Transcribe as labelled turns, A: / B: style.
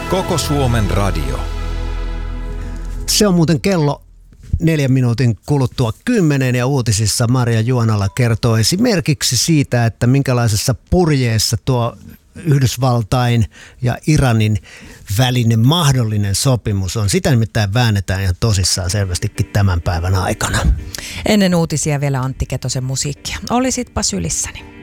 A: Koko Suomen radio.
B: Se on muuten kello 4 minuutin kuluttua 10 ja uutisissa Marja Juonala kertoo esimerkiksi siitä, että minkälaisessa purjeessa tuo Yhdysvaltain ja Iranin välinen mahdollinen sopimus on. Sitä nimittäin väännetään ihan tosissaan selvästikin tämän päivän aikana.
C: Ennen uutisia vielä Antti Ketosen musiikkia. Olisitpa sylissäni.